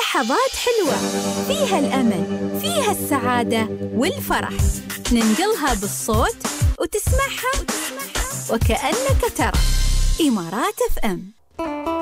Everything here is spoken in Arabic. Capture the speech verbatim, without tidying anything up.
لحظات حلوة فيها الأمل، فيها السعادة والفرح، ننقلها بالصوت وتسمعها وكأنك ترى. إمارات اف ام.